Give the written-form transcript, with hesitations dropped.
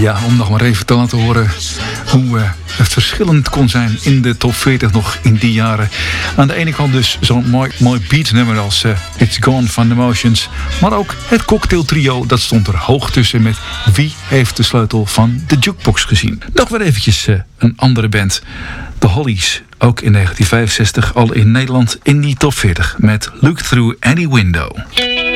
Ja, om nog maar even te laten horen hoe het verschillend kon zijn in de top 40 nog in die jaren. Aan de ene kant dus zo'n mooi beatnummer als It's Gone van The Motions. Maar ook het Cocktail Trio, dat stond er hoog tussen met Wie heeft de sleutel van de jukebox gezien. Nog weer eventjes een andere band. The Hollies, ook in 1965 al in Nederland in die top 40 met Look Through Any Window.